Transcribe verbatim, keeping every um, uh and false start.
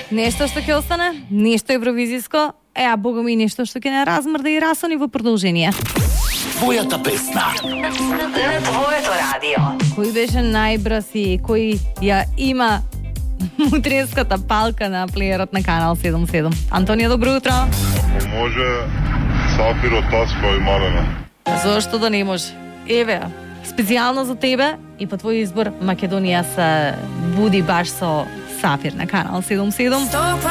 Нешто што ќе остане, нешто евровизиско, е, а бога ми нешто што ќе не размрда и расони во продолжение. Твојата песна на твоето радио. Кој беше најбрз и кој ја има мудреската палка на плеерот на Канал седум седум? Антонија, добро утро. Ако може, Сафиро, Таска и Малена. Зошто да не може? Еве, специјално за тебе и по твој избор Македонија се буди баш со Сафир на Канал седум седум.